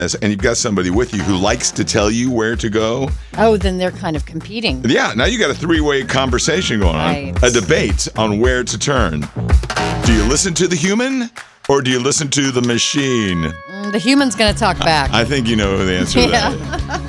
and you've got somebody with you who likes to tell you where to go. Oh, then they're kind of competing. Yeah, now you got a three-way conversation going on. Right. A debate on where to turn. Do you listen to the human or do you listen to the machine? The human's going to talk back. I think you know the answer to that.